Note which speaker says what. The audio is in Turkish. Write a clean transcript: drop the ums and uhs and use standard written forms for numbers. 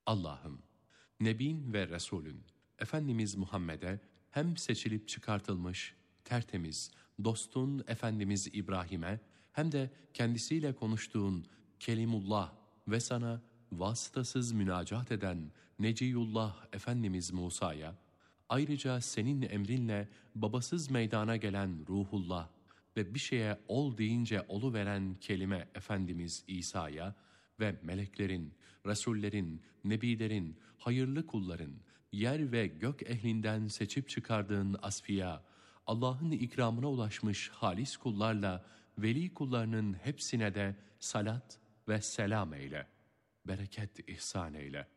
Speaker 1: Allah'ım, Nebin ve Resulün, Efendimiz Muhammed'e hem seçilip çıkartılmış, tertemiz, dostun Efendimiz İbrahim'e hem de kendisiyle konuştuğun Kelimullah ve sana vasıtasız münacat eden Neciyullah Efendimiz Musa'ya, ayrıca senin emrinle babasız meydana gelen Ruhullah ve bir şeye ol deyince oluveren kelime Efendimiz İsa'ya ve meleklerin, Resullerin, Nebilerin, hayırlı kulların, yer ve gök ehlinden seçip çıkardığın asfiya, Allah'ın ikramına ulaşmış halis kullarla veli kullarının hepsine de salat ve selam eyle, bereket ihsan eyle.